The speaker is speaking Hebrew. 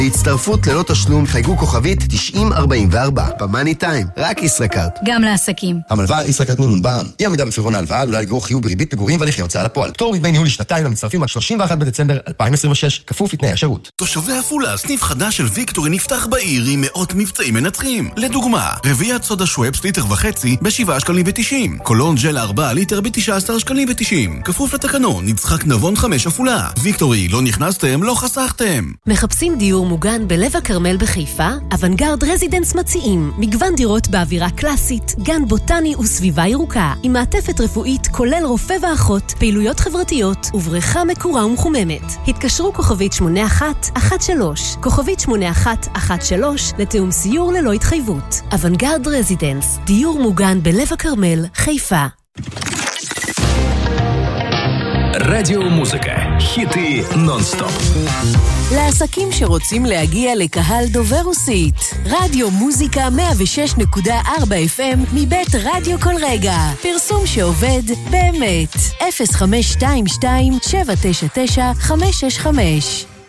להצטרפות ללא תשלום חייגו כוכבית 9044 במאני טיים, רק ישראכרט. גם לעסקים. המלווה ישראכרט נונון בע"מ. אי עמידה בפירעון ההלוואה עלולה לגרור חיוב בריבית פיגורים והליכי הוצאה לפועל. פטור מדמי ניהול לשנתיים למצטרפים עד 31 בדצמבר 2026, כפוף לתנאי השירות. תושבי עפולה, סניף חדש של ויקטורי נפתח בעיר עם מאות מבצעים מנצחים. לדוגמה, רביעת סודה שוואפס ליטר וחצי ב7.90 קולון ג'ל 4 ליטר ב19.90 כפוף לתקנון. נצחק נבון 5 עפולה. ויקטורי, לא נכנסתם, לא חסכתם. מחפשים דיור מוגן בלב הכרמל בחיפה? אוונגרד רזידנס מציעים מגוון דירות באווירה קלאסית, גן בוטני וסביבה ירוקה, עם מעטפת רפואית כולל רופא ואחות, פעילויות חברתיות ובריכה מקורה ומחוממת. התקשרו כוכבית 8113, כוכבית 8113 לתאום סיור ללא התחייבות. אוונגרד רזידנס, דיור מוגן בלב הכרמל, חיפה. רדיו מוזיקה, היטי נונסטופ. לעסקים שרוצים להגיע לקהל דובר רוסית, רדיו מוזיקה 106.4 FM מבית רדיו כל רגע. פרסום שעובד באמת. 0522 799 565.